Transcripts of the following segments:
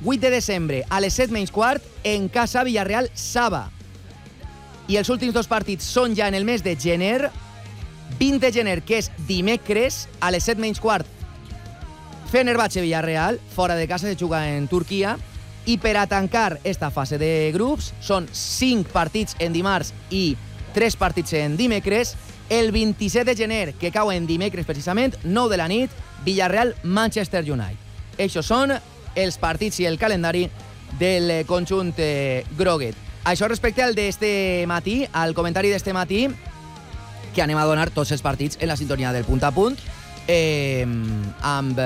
8 de desembre, a les 7:15, en casa Villarreal Saba. I els últims 2 partits són ja en el mes de gener. 20 de gener, que és dimecres, a les 7:15, Fenerbahçe Villarreal, fora de casa, se juga en Turquia. I per a tancar esta fase de grups, són 5 partits en dimarts i 3 partits en dimecres. El 27 de gener, que cau en dimecres precisament, 9 de la nit, Villarreal-Manchester United. Eixos són els partits i el calendari del conjunt groguet. Això respecte al d'este matí, al comentari d'este matí, que anem a donar tots els partits en la sintonia del punt a punt, amb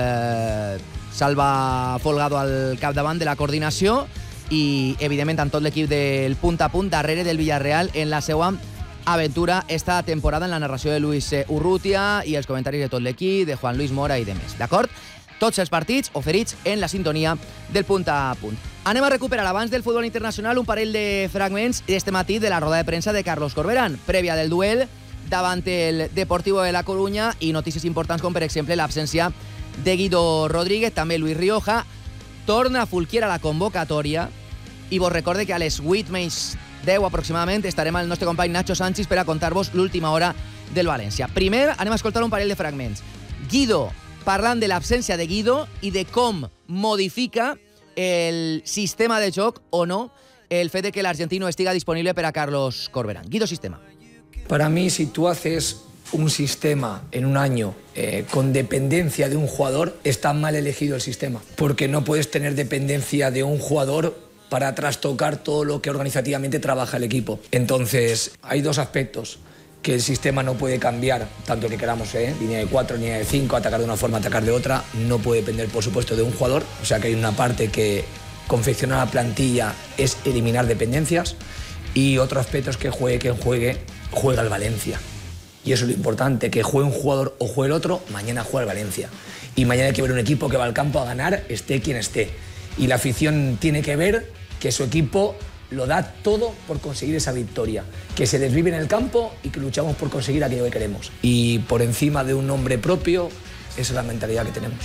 Salva Folgado al capdavant de la coordinació i, evidentment, amb tot l'equip del punt a punt darrere del Villarreal en la seva aventura esta temporada, en la narració de Luis Urrutia i els comentaris de tot l'equip, de Juan Luis Mora i de més. D'acord? Tots els partits oferits en la sintonia del punt a punt. Anem a recuperar, abans del futbol internacional, un parell de fragments d'este matí de la roda de premsa de Carlos Corberán, prèvia del duel davant el Deportivo de la Coruña, i notícies importants com, per exemple, l'absència de Guido Rodríguez, també Luis Rioja. Torna Fulquier a la convocatòria i vos recorde que a les 8:10 aproximadament estarem amb el nostre company Nacho Sánchez per a contar-vos l'última hora del València. Primer anem a escoltar un parell de fragments. Guido, parlant de l'absència de Guido i de com modifica el sistema de joc o no el fet de que l'argentino estiga disponible per a Carlos Corberán. Guido, sistema. Para mí, si tú haces un sistema en un año con dependencia de un jugador, está mal elegido el sistema, porque no puedes tener dependencia de un jugador para trastocar todo lo que organizativamente trabaja el equipo. Entonces, hay 2 aspectos que el sistema no puede cambiar, tanto que queramos, línea de 4, línea de 5, atacar de una forma, atacar de otra, no puede depender, por supuesto, de un jugador, o sea que hay una parte que confeccionar la plantilla es eliminar dependencias, y otro aspecto es que juegue quien juegue, juega el Valencia. Y eso es lo importante, que juegue un jugador o juegue el otro, mañana juega el Valencia. Y mañana hay que ver un equipo que va al campo a ganar, esté quien esté. Y la afición tiene que ver que su equipo lo da todo por conseguir esa victoria, que se desvive en el campo y que luchamos por conseguir aquello que queremos. Y por encima de un nombre propio, esa es la mentalidad que tenemos.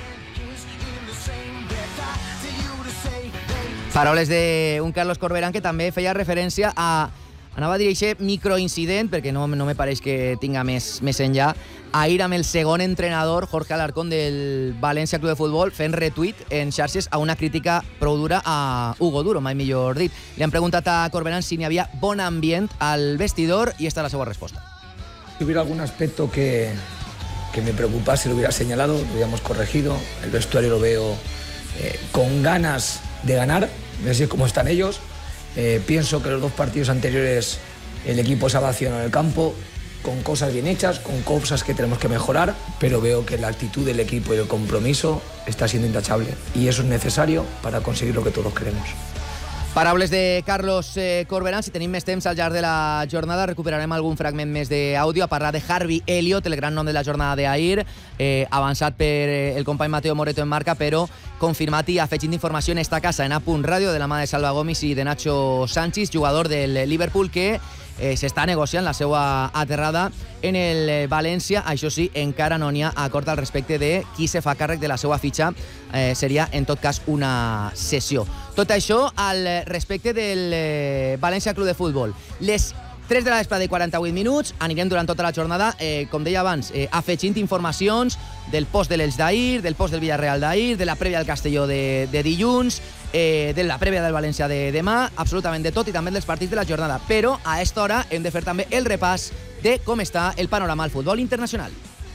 Paraules d'un Carlos Corberán que també feia referència a... Anava a dir aquest microincident, perquè no me pareix que tinga més enllà. Ahir amb el segon entrenador, Jorge Alarcón, del València Club de Futbol, fent retuit en xarxes a una crítica prou dura a Hugo Duro, mai millor dit. Li han preguntat a Corberán si n'hi havia bon ambient al vestidor i esta és la seva resposta. Si hubiera algún aspecto que me preocupase, lo hubiera señalado, lo hubiéramos corregido. El vestuario lo veo con ganas de ganar, así es como están ellos. Pienso que los 2 partidos anteriores el equipo se ha vaciado en el campo, con cosas bien hechas, con cosas que tenemos que mejorar, pero veo que la actitud del equipo y el compromiso está siendo intachable, y eso es necesario para conseguir lo que todos queremos. Paraules de Carlos Corberán. Si tenim més temps al llarg de la jornada, recuperarem algun fragment més d'àudio a parlar de Harvey Elliott, el gran nom de la jornada d'ahir, avançat per el company Mateo Moreto en marca, però confirmat i afegint informació en esta casa, en A.Radio, de la mà de Salva Gomis i de Nacho Sánchez, jugador del Liverpool, que s'està negociant la seva aterrada en el València. Això sí, encara no n'hi ha acord al respecte de qui se fa càrrec de la seva fitxa. Seria, en tot cas, una cessió. Tot això al respecte del València Club de Futbol. Les 3 de la vesprada i 48 minuts, anirem durant tota la jornada, com deia abans, afegint informacions del post de l'Elx d'ahir, del post del Villarreal d'ahir, de la prèvia del Castelló de dilluns, de la prèvia del València de demà, absolutament de tot, i també dels partits de la jornada. Però a aquesta hora hem de fer també el repàs de com està el panorama al futbol internacional.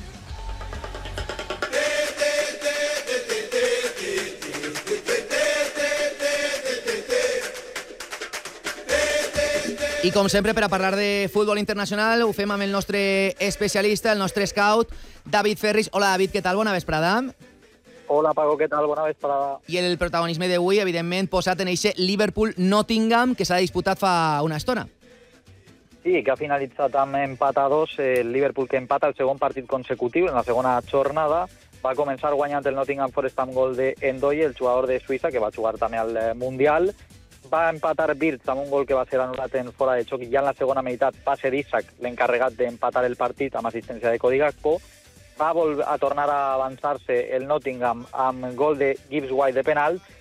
I com sempre, per a parlar de futbol internacional, ho fem amb el nostre especialista, el nostre scout, David Ferris. Hola, David, què tal? Bona vesprada. Hola, Paco, què tal? Bona vesprada. I el protagonisme d'avui, evidentment, posat en eixe Liverpool-Nottingham, que s'ha disputat fa una estona. Sí, que ha finalitzat amb empat a 2. El Liverpool, que empata el segon partit consecutiu en la segona jornada. Va començar guanyant el Nottingham Forest amb gol d'Endoye, el jugador de Suïssa, que va jugar també al Mundial. Va empatar Wirtz amb un gol que va ser anul·lat en fora de xoc, i ja en la segona meitat va ser Isaac l'encarregat d'empatar el partit amb assistència de Cody Gakpo. Va a tornar a avançar-se el Nottingham amb gol de Gibbs White de penal,